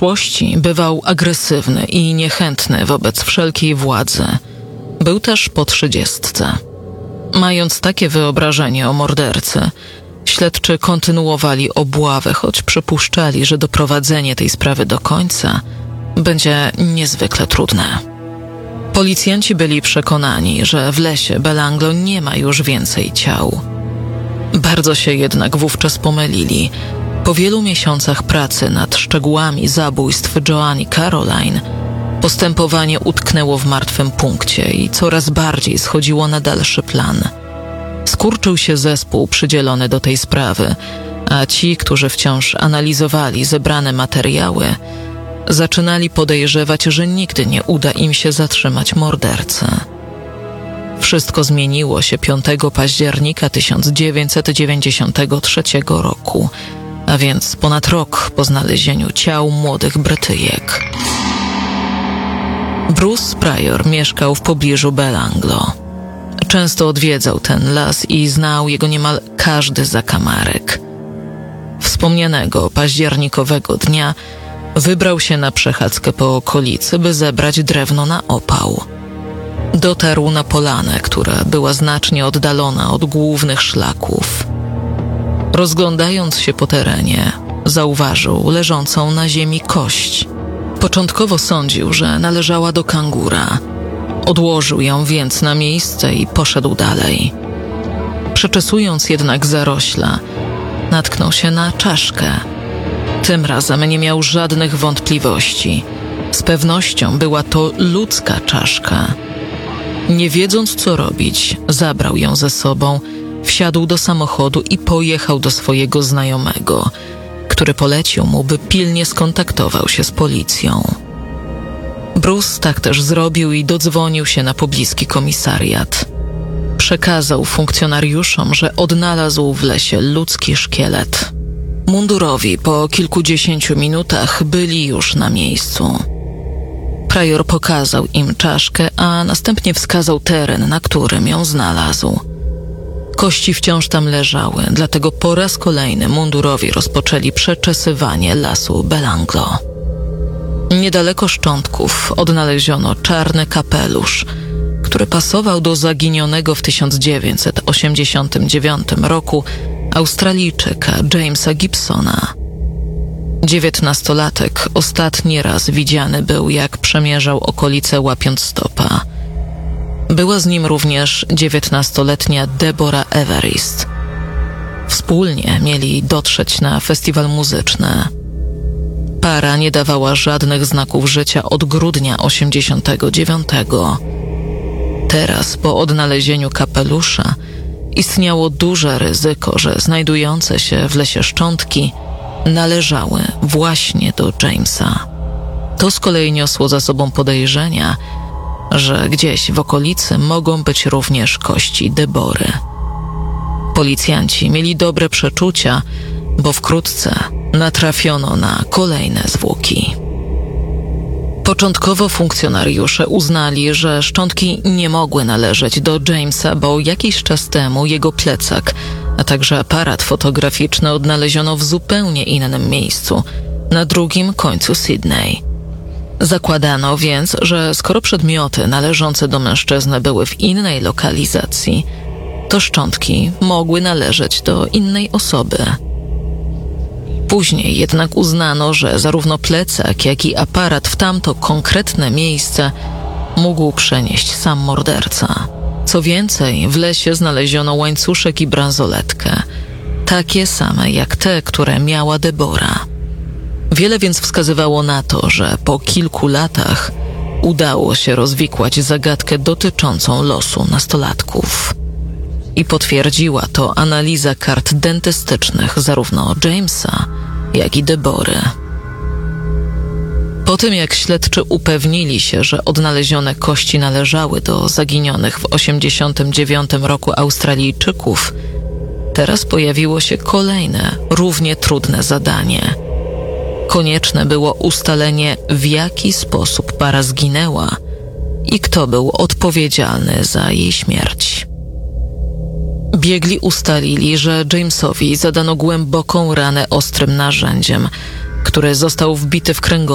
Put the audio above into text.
przeszłości bywał agresywny i niechętny wobec wszelkiej władzy. Był też po 30. Mając takie wyobrażenie o mordercy, śledczy kontynuowali obławę, choć przypuszczali, że doprowadzenie tej sprawy do końca będzie niezwykle trudne. Policjanci byli przekonani, że w lesie Belanglo nie ma już więcej ciał. Bardzo się jednak wówczas pomylili. Po wielu miesiącach pracy nad szczegółami zabójstw Joanny Caroline, postępowanie utknęło w martwym punkcie i coraz bardziej schodziło na dalszy plan. Skurczył się zespół przydzielony do tej sprawy, a ci, którzy wciąż analizowali zebrane materiały, zaczynali podejrzewać, że nigdy nie uda im się zatrzymać mordercy. Wszystko zmieniło się 5 października 1993 roku, a więc ponad rok po znalezieniu ciał młodych Brytyjek. Bruce Pryor mieszkał w pobliżu Belanglo. Często odwiedzał ten las i znał jego niemal każdy zakamarek. Wspomnianego październikowego dnia wybrał się na przechadzkę po okolicy, by zebrać drewno na opał. Dotarł na polanę, która była znacznie oddalona od głównych szlaków. Rozglądając się po terenie, zauważył leżącą na ziemi kość. Początkowo sądził, że należała do kangura. Odłożył ją więc na miejsce i poszedł dalej. Przeczesując jednak zarośla, natknął się na czaszkę. Tym razem nie miał żadnych wątpliwości. Z pewnością była to ludzka czaszka. Nie wiedząc, co robić, zabrał ją ze sobą, wsiadł do samochodu i pojechał do swojego znajomego, który polecił mu, by pilnie skontaktował się z policją. Bruce tak też zrobił i dodzwonił się na pobliski komisariat. Przekazał funkcjonariuszom, że odnalazł w lesie ludzki szkielet. Mundurowi po kilkudziesięciu minutach byli już na miejscu. Pryor pokazał im czaszkę, a następnie wskazał teren, na którym ją znalazł. Kości wciąż tam leżały, dlatego po raz kolejny mundurowi rozpoczęli przeczesywanie lasu Belanglo. Niedaleko szczątków odnaleziono czarny kapelusz, który pasował do zaginionego w 1989 roku Australijczyka Jamesa Gibsona. 19-latek ostatni raz widziany był, jak przemierzał okolice łapiąc stopa. Była z nim również 19-letnia Deborah Everest. Wspólnie mieli dotrzeć na festiwal muzyczny. Para nie dawała żadnych znaków życia od grudnia 1989. Teraz, po odnalezieniu kapelusza, istniało duże ryzyko, że znajdujące się w lesie szczątki należały właśnie do Jamesa. To z kolei niosło za sobą podejrzenia, że gdzieś w okolicy mogą być również kości Debory. Policjanci mieli dobre przeczucia, bo wkrótce natrafiono na kolejne zwłoki. Początkowo funkcjonariusze uznali, że szczątki nie mogły należeć do Jamesa, bo jakiś czas temu jego plecak, a także aparat fotograficzny odnaleziono w zupełnie innym miejscu, na drugim końcu Sydney. Zakładano więc, że skoro przedmioty należące do mężczyzny były w innej lokalizacji, to szczątki mogły należeć do innej osoby. Później jednak uznano, że zarówno plecak, jak i aparat w tamto konkretne miejsce mógł przenieść sam morderca. Co więcej, w lesie znaleziono łańcuszek i bransoletkę, takie same jak te, które miała Deborah. Wiele więc wskazywało na to, że po kilku latach udało się rozwikłać zagadkę dotyczącą losu nastolatków. I potwierdziła to analiza kart dentystycznych zarówno Jamesa, jak i Debory. Po tym jak śledczy upewnili się, że odnalezione kości należały do zaginionych w 1989 roku Australijczyków, teraz pojawiło się kolejne, równie trudne zadanie. Konieczne było ustalenie, w jaki sposób para zginęła i kto był odpowiedzialny za jej śmierć. Biegli ustalili, że Jamesowi zadano głęboką ranę ostrym narzędziem, które został wbity w kręgosłup